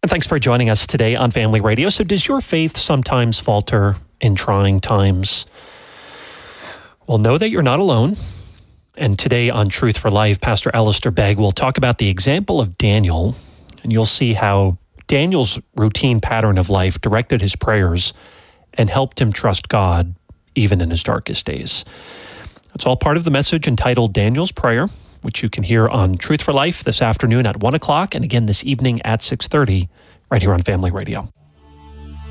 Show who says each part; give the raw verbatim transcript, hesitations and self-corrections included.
Speaker 1: And thanks for joining us today on Family Radio. So does your faith sometimes falter in trying times? Well, know that you're not alone. And today on Truth for Life, Pastor Alistair Begg will talk about the example of Daniel, and you'll see how Daniel's routine pattern of life directed his prayers and helped him trust God even in his darkest days. It's all part of the message entitled Daniel's Prayer, which you can hear on Truth for Life this afternoon at one o'clock and again this evening at six thirty right here on Family Radio.